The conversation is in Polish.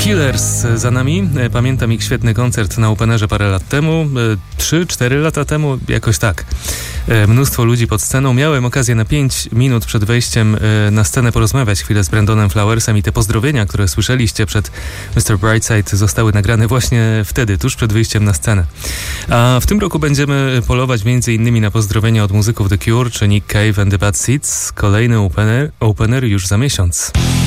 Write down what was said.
Killers za nami. Pamiętam ich świetny koncert na Openerze parę lat temu, 3-4 lata temu, jakoś tak. Mnóstwo ludzi pod sceną. Miałem okazję na 5 minut przed wejściem na scenę porozmawiać chwilę z Brandonem Flowersem i te pozdrowienia, które słyszeliście przed Mr. Brightside, zostały nagrane właśnie wtedy, tuż przed wyjściem na scenę. A w tym roku będziemy polować m.in. na pozdrowienia od muzyków The Cure czy Nick Cave and the Bad Seeds. Kolejny opener już za miesiąc.